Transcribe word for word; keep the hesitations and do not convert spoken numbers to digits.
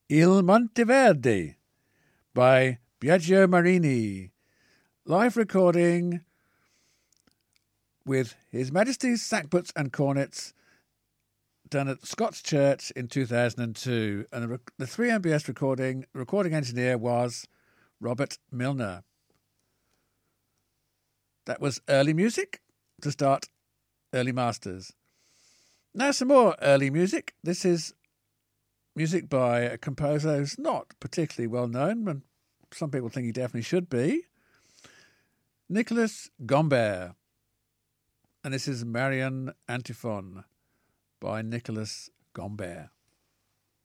Il Monteverde by Biagio Marini. Live recording with His Majesty's Sackbuts and Cornets, done at Scots Church in two thousand two. And the, rec- the three M B S recording, recording engineer was Robert Milner. That was early music to start Early Masters. Now some more early music. This is music by a composer who's not particularly well known, and some people think he definitely should be. Nicolas Gombert. And this is Marion Antiphon by Nicolas Gombert.